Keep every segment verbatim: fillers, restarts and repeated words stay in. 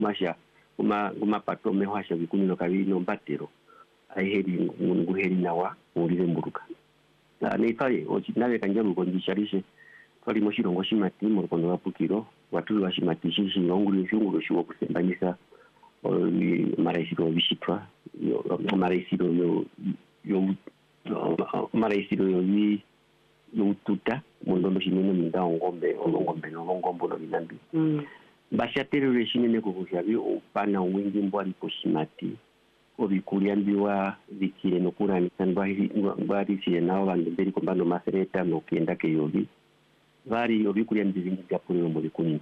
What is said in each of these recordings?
masha kuma kuma pato me hasha bikunino kabino mbatero aheri nguheri nawa urize mburuka na nefaye ochinawe kanjaru kondisharishe twali mushirongo shimati mu rukondo wapukiro watu washimatisha shingongulu shungulu shuwo kusembanyisa maraisiro bishitwa yo maraisiro yo yo maraisiro yo ni yo tuta mundondo shinene munda ngombe ngombe no ngombo no binambi bashatere reshinene kukushabi upana wingi mbwali koshimati obikuliambiwa bikire no kuranisa mbari siye nawo bandemberi kombano masereta no kenda keyobi bari obikuliambi bingi byapuliro mu bikunino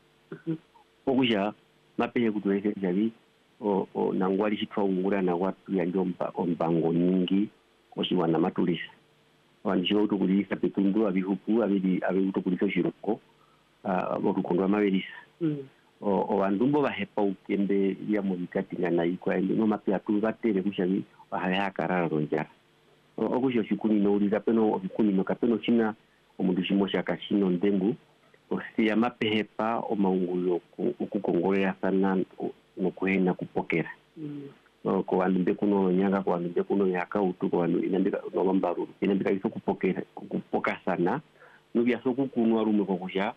okuja mapenye kutuweze jabi o, o nangwali chitwa ungura na watu ya njomba ombango nyingi oshiwa na matulisa wanjio utukulisa petundu abihupu abidi abidu utukulisa shiroko uh, otukondwa mabelisa mm. o, o wandumbo bahepa ukembe ya mubikati ngana ikwa ende no mapia tu batere kushabi bahaya karara ronjara okusho shikuni no uriza peno obikuni no kapeno china omundu shimosha kashino ndengu osia mapehepa o maungulo ukukongolera sana nokuhena kupokera mm. no ko andimbe kuno nyanga ko andimbe kuno yaka utuko wanu inandika no mambaru inandika iso kupokera kupoka sana nubya so kukunwa rume ko kusha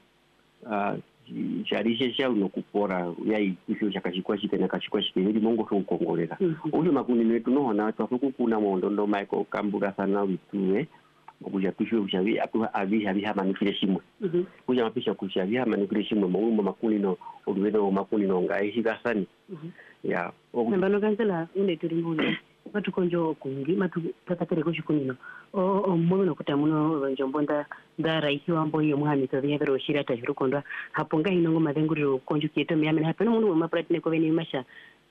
ah jarishe sha no kupora yai isho chakashikwa shikena kashikwa shikeni mongo so kukongolera uyo makuni netu no hona to kukuna mondo ndo Michael kambura sana wituwe kuja pisho kushavi apu avi havi hama nikile shimwe mhm kuja mapisha kushavi hama nikile shimwe maumbo makuni no uliwedo makuni no ngai higasani mhm ya nambano kansela une tulimbule watu konjo kungi matu tatatere kushikunino o o mwe no kutamuno njombonda nda raisi wambo yo muhami to vya vero shira ta hirukondwa haponga hinongo madenguriro konjo kieto myame hapeno mundu ma platine ko veni masha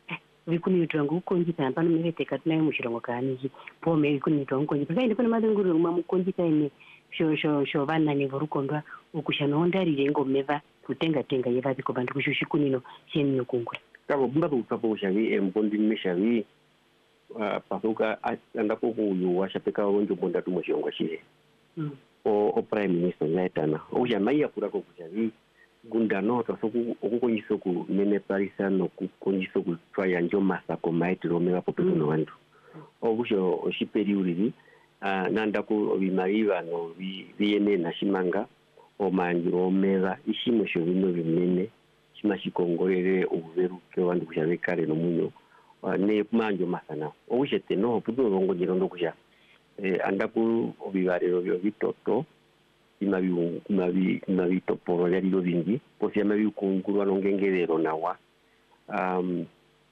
vikuni twangu konji tampano mevete katina mushirongo kaniji pome vikuni twangu konji pakainde pana madenguriro mamu konji kaine sho sho sho vana ni vorukondwa ukushano ndari rengo meva kutenga tenga yeva biko bantu kushishikunino sheni yokungura kabo mbabu ukapo shavi embondi meshavi uh, pasuka andapo kuyu washapeka wonjo bonda tumoshiongo shire mm. o, o prime minister laitana o jamaiya kurako kushavi gundano to soku okukonyiso ku nene parisa no kukonyiso ku twaya njo masako maiti romera popeto no wandu obusho oshiperi urivi uh, nanda ku bimariva no biene na shimanga o manjiro omera ishimo sho bino binene mashikongorere uveruke wandu kushavekare no munyo ne manjo masana obushete no pudo rongo nyirondo kusha eh andaku obivarero byo bitoto imabi imabi imabi toporo yali lo bingi posi amabi kungurwa no ngengerero nawa um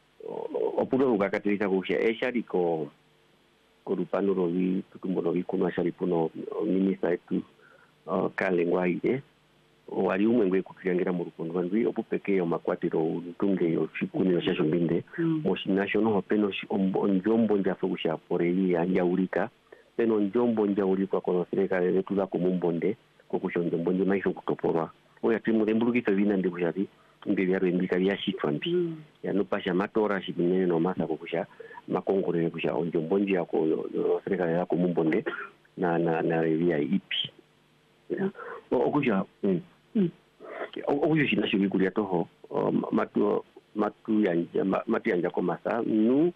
opudo ukakatirisa kusha eshariko korupano rovi tutumbo rovi kuna sharipuno minister tu kalengwa ide wali umwe kukirangira mu rukondo bandwi opupeke omakwatiro utunge yo chikuni yo shasho mbinde moshi national hopeno njombo njafo kusha poreli anja ulika peno njombo nja ulika kono sereka letu za kumumbonde kokusho njombo nje maisho kutoporwa oya timu lemburuki kavina ndi kushati mbili yaro indika ya shitwambi mm. ya no pasha matora shibinene no masa kokusha makongore kusha njombo nje yako yo sereka ya kumumbonde na na na revia ipi ya okusha mm. Mm. Okuyo shina shuri kulia toho matu matu yanja matu yanja komasa nu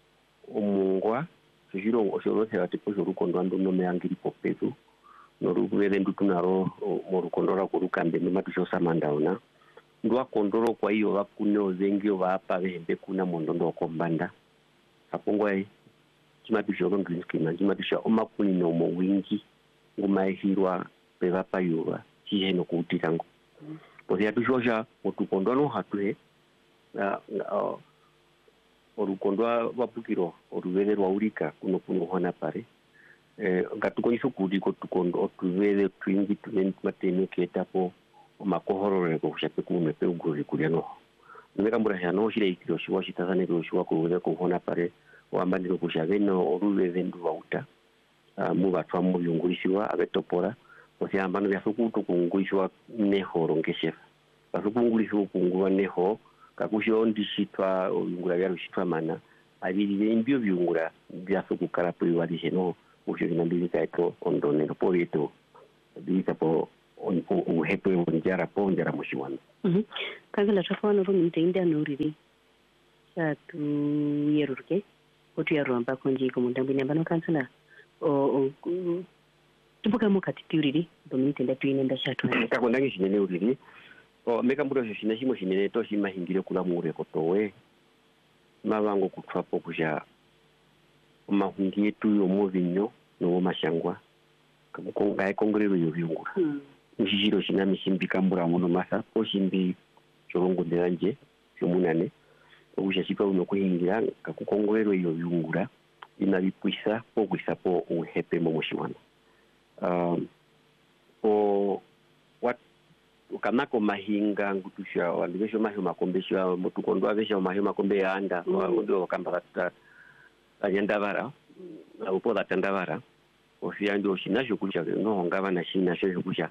omungwa shiro oshoro se ati posho rukondo ndo no meangiri popezu no rubere ndutunaro mo rukondora ko rukambe no matu sho samandaona ndwa kondoro kwa hiyo bakuno zengio bapa behembe kuna mondo ndo kombanda apongwa chimatu sho ndo ngina chimatu sho omakuni no mo wingi ngumahirwa bebapa yuwa hino kuutikango posi atujosha otukondwa hatue na uh, orukondwa wapukiro oruvere rwaurika kuno kuno hona pare eh ngatukonyiso kuti ko tukondo otuvere twingi tunen matene ketapo omakohorore ko kushape kume pe uguri kuliano nimekambura hano shire ikiro shiwa shitazane ko shiwa ko ko hona pare wambandiro kushaveno oruvere ndu wauta uh, mu batwa mu yungurisiwa abetopora osiamba no yasukuto kungulishwa neho ngeshefa basukungulishwa kungulwa neho kakusho ndishitwa ungula bya rushitwa mana abiri imbyo byungura byasukukara puri wali heno usho binambiri kaito ondone poreto bika po uhepe njara po njara mushiwana. Mhm. Kansala tafano ro mtenda nuriri. Satu yeruke. Otu ya romba konji ko mundambi nambano kansala. O tupuka mukati tiuriri dominite nda tuine nda shatu. Kakondangi shinene uriri. O meka mburo shina shimo shinene to shima hingire kula mure kotowe. Mabango kutwapo kuja mahungi yetu yo movinyo no mashangwa. Kamukonga e kongrero yo vyungura. Mm. Njijiro shina mishimbi kambura muno masa po shimbi chorongo ndelanje chomunane. Okuja shika uno kuhingira kakukongorero yo vyungura ina bikwisa po kwisa po uhepe momoshiwana. Um o what kanako mahinga ngutusha wandivesho mahyo makombesho mutukondo avesha mahyo makombe ya anda ndio wakambata anyandavara na upoda tandavara ofia ndio shinasho kucha no ngava na shina sho kucha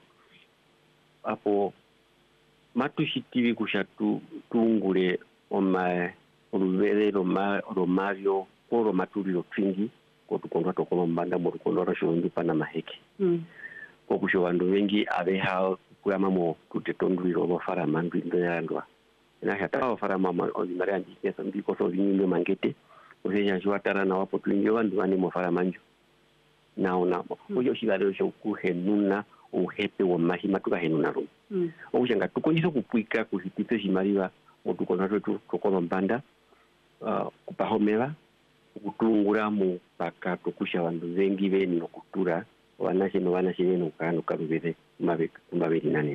apo matushitivi kusha tu tungure oma oluvere roma romavyo poro matuliro twingi ko tukondo tokolombanda mu tukondo rashondi pana maheke mm. Ko kusho wandu wengi abeha kuyama mo kutetondwiro bafara mandu ndandwa na hata bafara mama olimare andi kesa mbiko so vinyo mangete oheja jwatara na wapo twingi wandu wani mo fara manju na ona uyo shigalo sho kuhenuna uhepe wa mahima tukahenuna rum mm. Okushanga tukonyiso kupwika kuhitito shimaliwa mutukondo twetu tokolombanda uh, kupahomera kutungura mu paka tokusha wandu wengi beni okutura wanashe no wanashe beno kanu karubere mabe maberi nane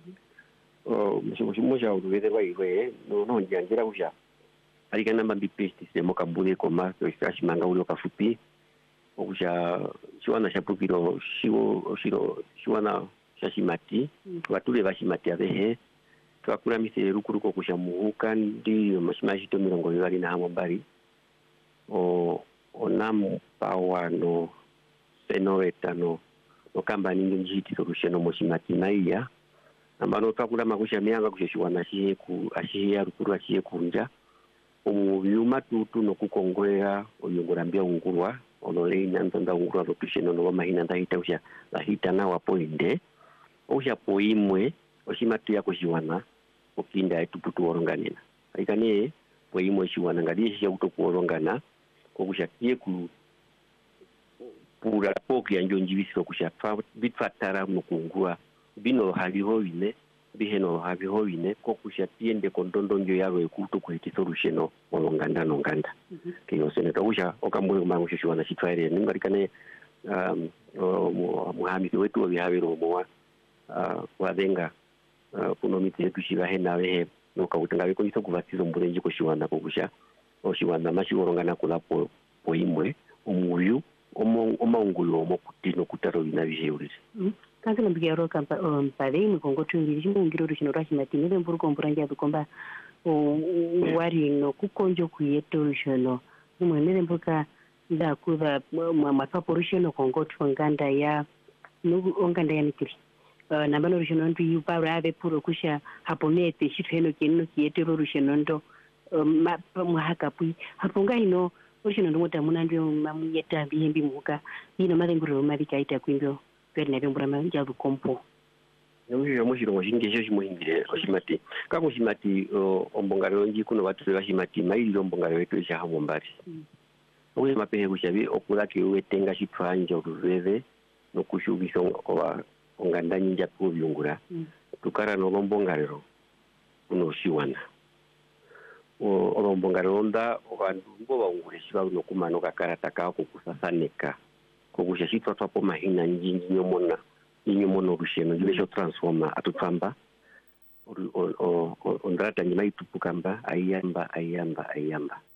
oh mushimusha urubere wayiwe no no njangira kusha alika namba bipesti se mokabule koma to iskashi manga ulo kafupi okusha shiwana shapukiro shiwo shiro shiwana shashimati watule bashimati abehe twakura mise rukuruko kusha muhuka ndiyo mashimashi to mirongo yali na hamo bari o onamu pawano senowetano okamba ningi njiti solution moshimati maiya ambano twakura makusha myanga kushishwana shihe ku ashihe rukuru ashihe kunja omuyuma tutu nokukongwera oyungurambia ungurwa onole nyanzanda ungurwa lotusheno no mahina ndahita usha lahita na wapoinde usha poimwe oshimatu yako shiwana okinda etuputu oronganina aikane poimwe shiwana ngadi shi kutokuorongana kokushakie ku pura poki anjo njibisiro kushafa bitfatara mukungua bino haliho wine biheno habiho wine kokushatiende kondondo njo yaro ekuto kuhiti solution olonganda nonganda mm -hmm. Kiyo seneto usha okambule mangusho na shitwaire ningarikane um muhamisi wetu obihabiro mowa uh, wadenga uh, kunomite yetu shiba hena behe nokawutanga biko iso kuvasizo mburenji ko shiwanda kokusha oshiwanda mashi olongana kulapo poimwe umuyu omo omaungulo omo kutino kutaro bina biheurire mm. Kanzi nambiga ro kampa um, pale mukongo twiri chimungiro rushino rashimati nile mburu komburanja bikomba wari no kukonjo kuyeto rushino umwe nile mbuka nda kuva mapapo rushino kongo twanganda ya nugu onganda ya nikiri uh, nambano rushino ndu yupara ave puro kusha haponete shifeno kino kiyeto rushino ndo um, mahaka pui haponga ino rushino ndo mota munandio mamuyeta bihembi muka ino malenguro mabika ita kwimbyo perne bembura manja bukompo Nyo mushiro mushinge sho shimuhingire oshimati kako shimati ombongaro nji kuno watu bashimati maili ombongaro wetu sha hamombari uwe mapehe kushabi okulake wetenga shitwanja uruveve no kushubisa kwa onganda nyinja ku byungura tukara no lombongarero kuno shiwana o olombongarero nda abantu ngo baungure shiba no kumano kakarata kako kusasaneka kokusha shitwa twapo mahina njinji nyomona inyomono rusheno jibesho transforma atutamba o o o ondrata nyima itupukamba ayamba ayamba ayamba